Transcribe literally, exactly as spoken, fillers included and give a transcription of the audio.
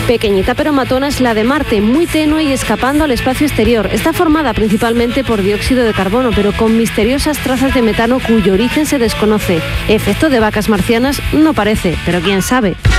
Pequeñita pero matona es la de Marte, muy tenue y escapando al espacio exterior. Está formada principalmente por dióxido de carbono, pero con misteriosas trazas de metano cuyo origen se desconoce. Efecto de vacas marcianas no parece, pero quién sabe.